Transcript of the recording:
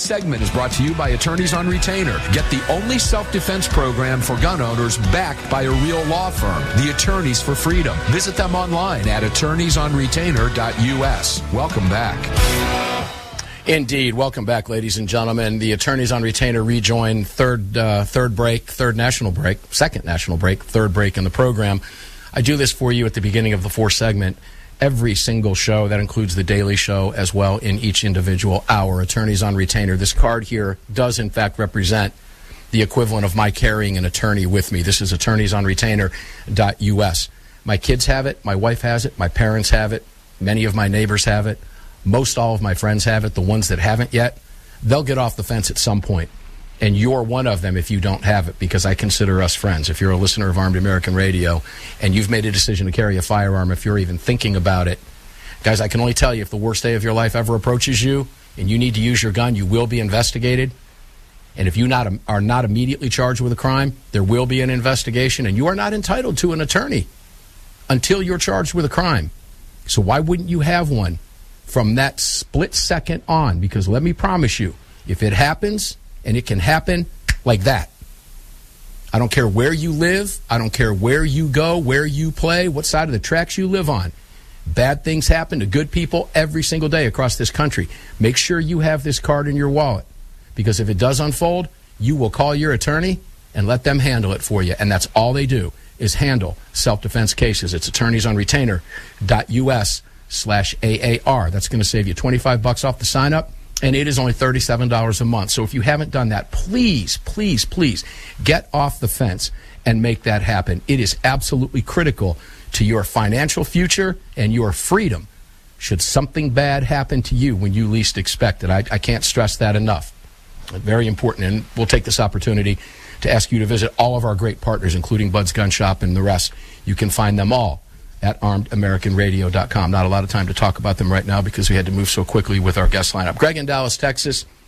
segment is brought to you by Attorneys on Retainer. Get the only self-defense program for gun owners backed by a real law firm, the Attorneys for Freedom. Visit them online at attorneysonretainer.us. Welcome back. Indeed. Welcome back, ladies and gentlemen. The Attorneys on Retainer rejoin second national break in the program. I do this for you at the beginning of the fourth segment. Every single show, that includes the daily show as well in each individual hour. Attorneys on Retainer. This card here does, in fact, represent the equivalent of my carrying an attorney with me. This is attorneysonretainer.us. My kids have it. My wife has it. My parents have it. Many of my neighbors have it. Most all of my friends have it. The ones that haven't yet, they'll get off the fence at some point. And you're one of them if you don't have it, because I consider us friends. If you're a listener of Armed American Radio and you've made a decision to carry a firearm, if you're even thinking about it, guys, I can only tell you, if the worst day of your life ever approaches you and you need to use your gun, you will be investigated. And if you are not immediately charged with a crime, there will be an investigation, and you are not entitled to an attorney until you're charged with a crime. So why wouldn't you have one from that split second on? Because let me promise you, if it happens, and it can happen like that, I don't care where you live, I don't care where you go, where you play, what side of the tracks you live on. Bad things happen to good people every single day across this country. Make sure you have this card in your wallet, because if it does unfold, you will call your attorney and let them handle it for you. And that's all they do, is handle self-defense cases. It's attorneysonretainer.us/AAR. That's going to save you $25 off the sign-up, and it is only $37 a month. So if you haven't done that, please, please, please get off the fence and make that happen. It is absolutely critical to your financial future and your freedom should something bad happen to you when you least expect it. I can't stress that enough. Very important. And we'll take this opportunity to ask you to visit all of our great partners, including Bud's Gun Shop and the rest. You can find them all at armedamericanradio.com. Not a lot of time to talk about them right now because we had to move so quickly with our guest lineup. Greg in Dallas, Texas.